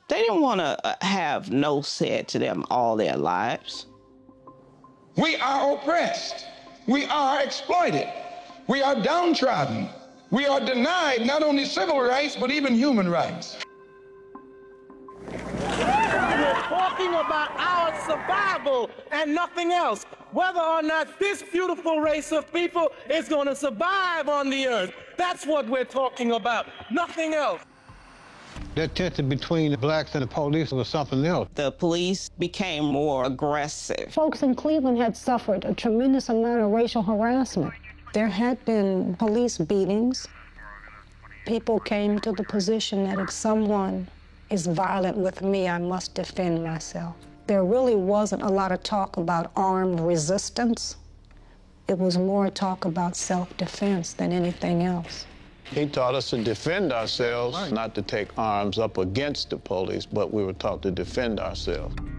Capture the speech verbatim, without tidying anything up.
They didn't want to have no said to them all their lives. We are oppressed. We are exploited. We are downtrodden. We are denied not only civil rights, but even human rights. We're talking about our survival and nothing else. Whether or not this beautiful race of people is going to survive on the earth. That's what we're talking about, nothing else. That tension between the blacks and the police was something else. The police became more aggressive. Folks in Cleveland had suffered a tremendous amount of racial harassment. There had been police beatings. People came to the position that if someone is violent with me, I must defend myself. There really wasn't a lot of talk about armed resistance. It was more talk about self-defense than anything else. He taught us to defend ourselves, right. Not to take arms up against the police, but we were taught to defend ourselves.